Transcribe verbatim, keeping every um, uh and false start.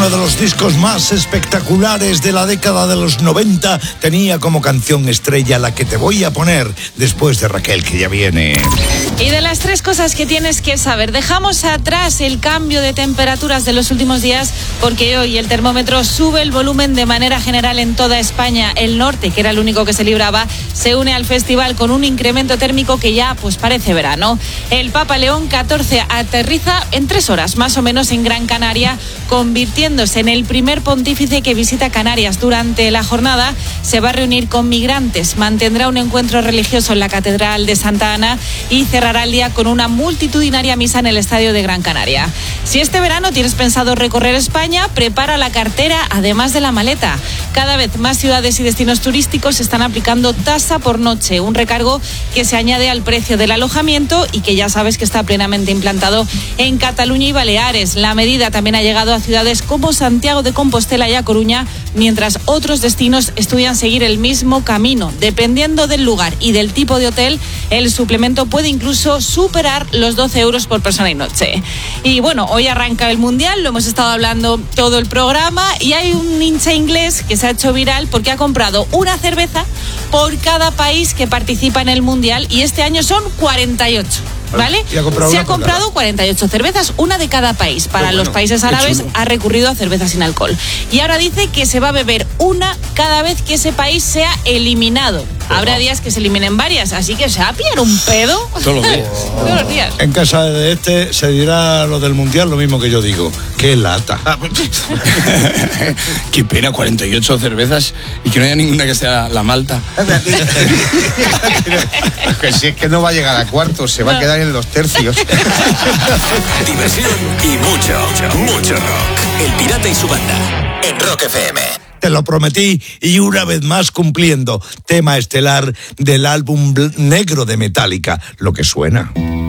uno de los discos más espectaculares de la década de los noventa, tenía como canción estrella La que te voy a poner, después de Raquel, que ya viene. Y de las tres cosas que tienes que saber, dejamos atrás el cambio de temperaturas de los últimos días, porque hoy el termómetro sube el volumen de manera general en toda España. El norte, que era el único que se libraba, se une al festival con un incremento térmico que ya pues parece verano. El Papa León catorce aterriza en tres horas más o menos en Gran Canaria, convirtiéndose en el primer pontífice que visita Canarias. Durante la jornada se va a reunir con migrantes, mantendrá un encuentro religioso en la Catedral de Santa Ana y cerrará el día con una multitudinaria misa en el Estadio de Gran Canaria. Si este verano tienes pensado recorrer España, prepara la cartera además de la maleta. Cada vez más ciudades y destinos turísticos están aplicando tasa por noche, un recargo que se añade al precio del alojamiento y que ya sabes que está plenamente implantado en Cataluña y Baleares. La medida también ha llegado a ciudades como Santiago de Compostela y A Coruña, mientras otros destinos estudian seguir el mismo camino. Dependiendo del lugar y del tipo de hotel, el suplemento puede incluso superar los doce euros por persona y noche. Y bueno, hoy arranca el Mundial, lo hemos estado hablando todo el programa, y hay un hincha inglés que se ha hecho viral porque ha comprado una cerveza por cada país que participa en el Mundial, y este año son cuarenta y ocho. ¿Vale? Ha Se ha comprado cuarenta y ocho cervezas, una de cada país. Para bueno, los países árabes ha recurrido a cervezas sin alcohol. Y ahora dice que se va a beber una cada vez que ese país sea eliminado. Pero habrá días que se eliminen varias, así que se va a pillar un pedo. Todos los días. Todos los días. En casa de este se dirá lo del Mundial lo mismo que yo digo. ¡Qué lata! Qué pena, cuarenta y ocho cervezas y que no haya ninguna que sea la malta. Que si es que no va a llegar a cuartos, se va a quedar en los tercios. Diversión y mucho, mucho rock. El Pirata y su banda en Rock F M. Te lo prometí y una vez más cumpliendo. Tema estelar del álbum negro de Metallica, lo que suena.